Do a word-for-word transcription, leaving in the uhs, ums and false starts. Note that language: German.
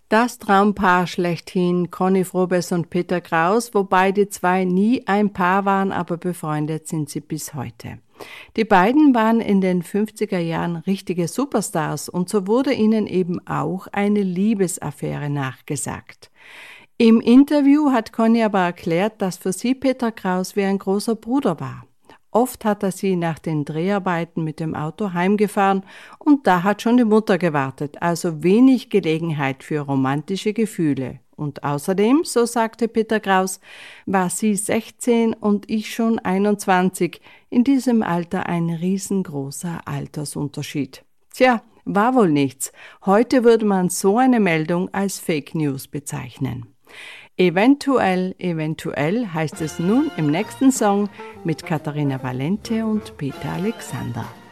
Das Traumpaar schlechthin, Conny Frobes und Peter Kraus, wobei die zwei nie ein Paar waren, aber befreundet sind sie bis heute. Die beiden waren in den fünfziger Jahren richtige Superstars und so wurde ihnen eben auch eine Liebesaffäre nachgesagt. Im Interview hat Conny aber erklärt, dass für sie Peter Kraus wie ein großer Bruder war. Oft hat er sie nach den Dreharbeiten mit dem Auto heimgefahren und da hat schon die Mutter gewartet, also wenig Gelegenheit für romantische Gefühle. Und außerdem, so sagte Peter Kraus, war sie sechzehn und ich schon einundzwanzig, in diesem Alter ein riesengroßer Altersunterschied. Tja, war wohl nichts. Heute würde man so eine Meldung als Fake News bezeichnen. Eventuell, eventuell heißt es nun im nächsten Song mit Katharina Valente und Peter Alexander.